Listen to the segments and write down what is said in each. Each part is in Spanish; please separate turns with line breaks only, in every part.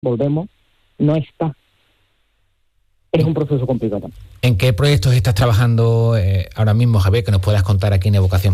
volvemos, no está. Es un proceso complicado.
¿En qué proyectos estás trabajando ahora mismo, Javier, que nos puedas contar aquí en Evocación?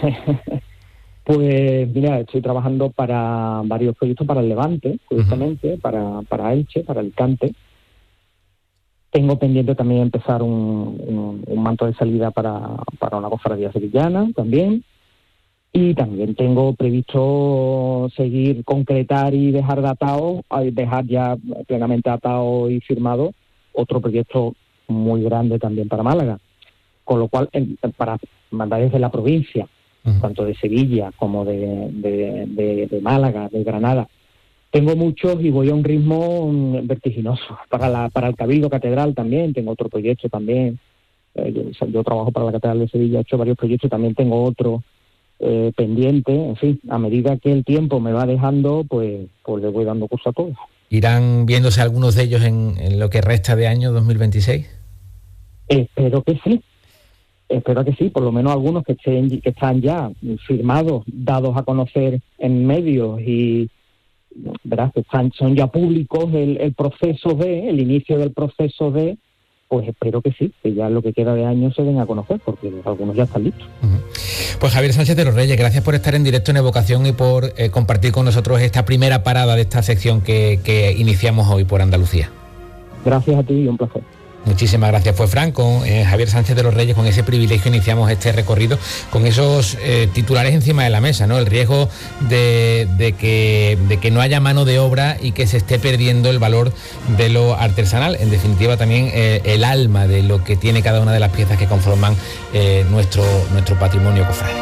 Pues mira, estoy trabajando para varios proyectos para el Levante, justamente, para Elche, para Alicante. Tengo pendiente también empezar un manto de salida para una cofradía sevillana también. Y también tengo previsto seguir, concretar y dejar ya plenamente atado y firmado otro proyecto muy grande también para Málaga. Con lo cual, para mandar desde la provincia, tanto de Sevilla como de Málaga, de Granada, tengo muchos y voy a un ritmo vertiginoso. Para el Cabildo Catedral también tengo otro proyecto también. Yo trabajo para la Catedral de Sevilla, he hecho varios proyectos, también tengo otro pendiente. En fin, a medida que el tiempo me va dejando, pues le voy dando curso a todos.
¿Irán viéndose algunos de ellos en lo que resta de año 2026?
Espero que sí, por lo menos algunos que están ya firmados, dados a conocer en medios y verás que son ya públicos el inicio del proceso pues espero que sí, que ya lo que queda de año se den a conocer, porque algunos ya están listos.
Pues Javier Sánchez de los Reyes, gracias por estar en directo en Evocación y por compartir con nosotros esta primera parada de esta sección que iniciamos hoy por Andalucía.
Gracias a ti y un placer.
Muchísimas gracias. Pues Fran, con Javier Sánchez de los Reyes, con ese privilegio iniciamos este recorrido, con esos titulares encima de la mesa, ¿no? El riesgo de que no haya mano de obra y que se esté perdiendo el valor de lo artesanal. En definitiva, también el alma de lo que tiene cada una de las piezas que conforman nuestro patrimonio cofrade.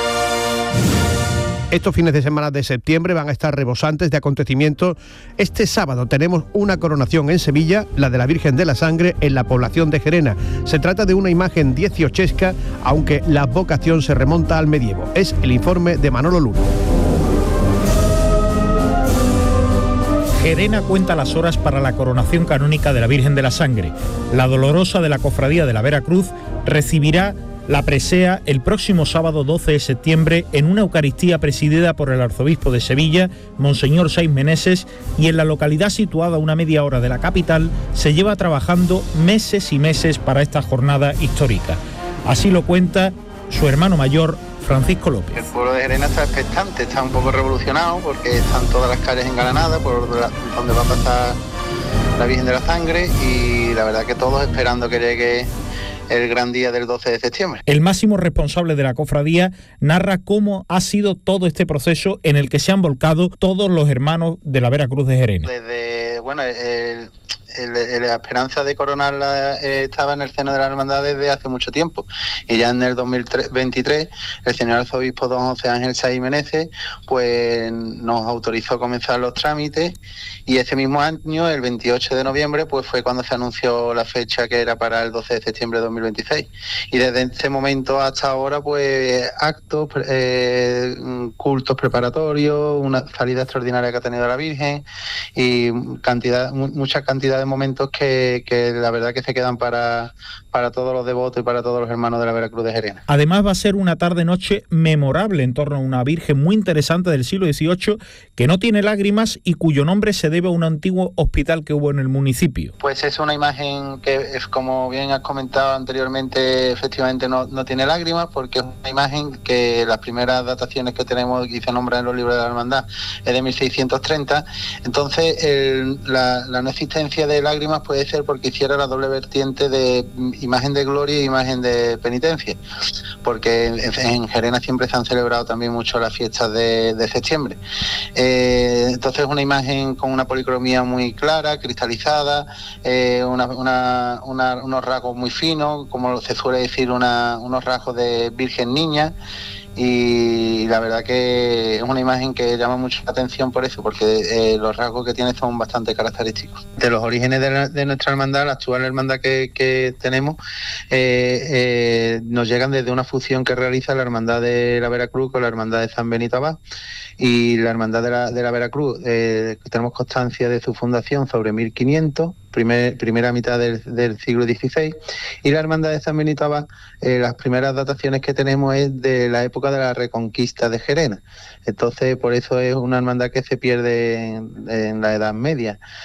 Estos fines de semana de septiembre van a estar rebosantes de acontecimientos. Este sábado tenemos una coronación en Sevilla, la de la Virgen de la Sangre en la población de Gerena. Se trata de una imagen dieciochesca, aunque la vocación se remonta al medievo. Es el informe de Manolo Luna.
Gerena cuenta las horas para la coronación canónica de la Virgen de la Sangre. La Dolorosa de la Cofradía de la Vera Cruz recibirá la presea el próximo sábado 12 de septiembre en una Eucaristía presidida por el arzobispo de Sevilla, Monseñor Saiz Meneses, y en la localidad situada a una media hora de la capital se lleva trabajando meses y meses para esta jornada histórica. Así lo cuenta su hermano mayor, Francisco López.
El pueblo de Gerena está expectante, está un poco revolucionado porque están todas las calles engalanadas por donde va a pasar la Virgen de la Sangre y la verdad que todos esperando que llegue el gran día del 12 de septiembre.
El máximo responsable de la cofradía narra cómo ha sido todo este proceso en el que se han volcado todos los hermanos de la Vera Cruz de Gerena.
Desde, la esperanza de coronarla estaba en el seno de la hermandad desde hace mucho tiempo y ya en el 2023 el señor arzobispo don José Ángel Saiz Meneses pues nos autorizó a comenzar los trámites y ese mismo año, el 28 de noviembre, pues fue cuando se anunció la fecha que era para el 12 de septiembre de 2026 y desde ese momento hasta ahora pues actos, cultos preparatorios, una salida extraordinaria que ha tenido la Virgen y mucha cantidad de momentos que la verdad que se quedan para todos los devotos y para todos los hermanos de la Vera Cruz de Gerena.
Además va a ser una tarde-noche memorable en torno a una Virgen muy interesante del siglo XVIII que no tiene lágrimas y cuyo nombre se debe a un antiguo hospital que hubo en el municipio.
Pues es una imagen que, como bien has comentado anteriormente, efectivamente no tiene lágrimas porque es una imagen que las primeras dataciones que tenemos y se nombran en los libros de la hermandad es de 1630. Entonces la no existencia de lágrimas puede ser porque hiciera la doble vertiente de imagen de gloria y imagen de penitencia, porque en Gerena siempre se han celebrado también mucho las fiestas de septiembre. Entonces es una imagen con una policromía muy clara, cristalizada, unos rasgos muy finos, como se suele decir, unos rasgos de virgen niña. Y la verdad que es una imagen que llama mucho la atención por eso, porque los rasgos que tiene son bastante característicos. De los orígenes de nuestra hermandad, la actual hermandad que tenemos, nos llegan desde una fusión que realiza la hermandad de la Vera Cruz con la hermandad de San Benito Abad. Y la hermandad de la Vera Cruz, tenemos constancia de su fundación sobre 1500, primera mitad del siglo XVI, y la hermandad de San Benito Abad, las primeras dataciones que tenemos es de la época de la Reconquista de Gerena. Entonces, por eso es una hermandad que se pierde en la Edad Media.